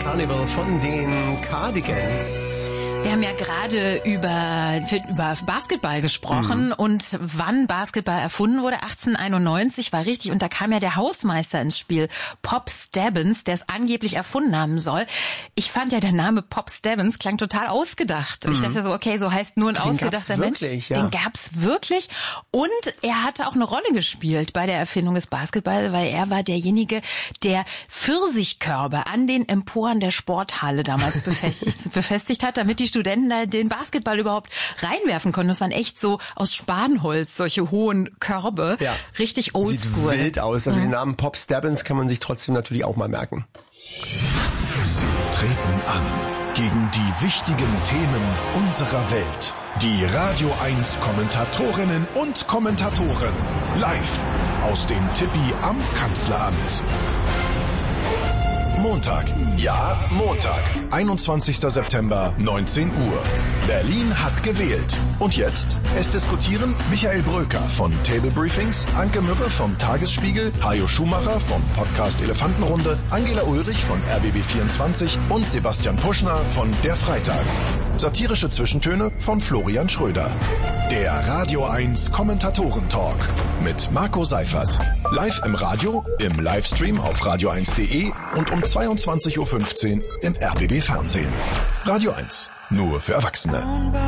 Carnival von den Cardigans. Wir haben ja gerade über Basketball gesprochen und wann Basketball erfunden wurde. 1891 war richtig und da kam ja der Hausmeister ins Spiel, Pop Stebbins, der es angeblich erfunden haben soll. Ich fand ja der Name Pop Stebbins klang total ausgedacht. Ich dachte so, okay, so heißt nur ein ausgedachter Mensch. Ja. Den gab's wirklich und er hatte auch eine Rolle gespielt bei der Erfindung des Basketball, weil er war derjenige, der Pfirsichkörbe an den Emporen der Sporthalle damals befestigt hat, damit die Studenten da den Basketball überhaupt reinwerfen konnten. Das waren echt so aus Spanholz, solche hohen Körbe. Ja. Richtig oldschool. Sieht wild aus. Also den Namen Pop Stebbins kann man sich trotzdem natürlich auch mal merken. Sie treten an gegen die wichtigen Themen unserer Welt. Die Radio 1 Kommentatorinnen und Kommentatoren. Live aus dem Tippi am Kanzleramt. Montag, ja, Montag, 21. September, 19 Uhr. Berlin hat gewählt. Und jetzt? Es diskutieren Michael Bröker von Table Briefings, Anke Mürre vom Tagesspiegel, Hajo Schumacher vom Podcast Elefantenrunde, Angela Ulrich von RBB24 und Sebastian Puschner von Der Freitag. Satirische Zwischentöne von Florian Schröder. Der Radio 1 Kommentatoren-Talk mit Marco Seifert. Live im Radio, im Livestream auf radio1.de und um 22.15 Uhr im RBB Fernsehen. Radio 1, nur für Erwachsene.